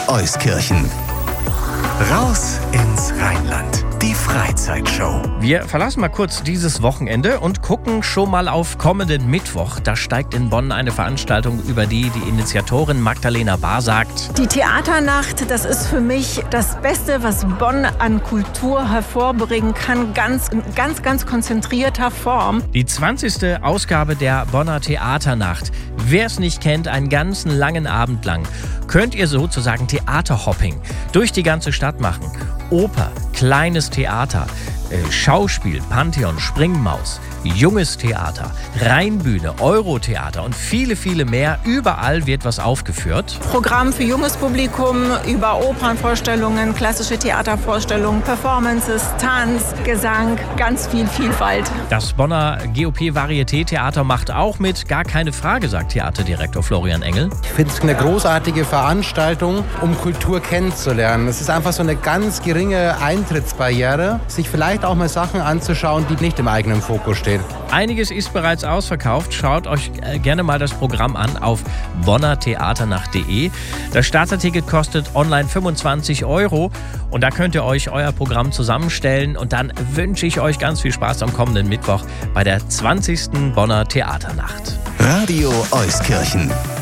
Euskirchen. Raus ins Rheinland. Die Freizeitshow. Wir verlassen mal kurz dieses Wochenende und gucken schon mal auf kommenden Mittwoch. Da steigt in Bonn eine Veranstaltung, über die Initiatorin Magdalena Bahr sagt: Die Theaternacht, das ist für mich das Beste, was Bonn an Kultur hervorbringen kann, ganz konzentrierter Form. Die 20. Ausgabe der Bonner Theaternacht. Wer es nicht kennt, einen ganzen langen Abend lang könnt ihr sozusagen Theaterhopping durch die ganze Stadt machen. Oper, kleines Theater, Schauspiel, Pantheon, Springmaus, junges Theater, Rheinbühne, Eurotheater und viele, viele mehr. Überall wird was aufgeführt. Programm für junges Publikum über Opernvorstellungen, klassische Theatervorstellungen, Performances, Tanz, Gesang, ganz viel Vielfalt. Das Bonner GOP Varieté Theater macht auch mit, gar keine Frage, sagt Theaterdirektor Florian Engel. Ich finde es eine großartige Veranstaltung, um Kultur kennenzulernen. Es ist einfach so eine ganz geringe Eintrittsbarriere, sich vielleicht auch mal Sachen anzuschauen, die nicht im eigenen Fokus stehen. Einiges ist bereits ausverkauft. Schaut euch gerne mal das Programm an auf bonnertheaternacht.de. Das Starterticket kostet online 25 € und da könnt ihr euch euer Programm zusammenstellen. Und dann wünsche ich euch ganz viel Spaß am kommenden Mittwoch bei der 20. Bonner Theaternacht. Radio Euskirchen.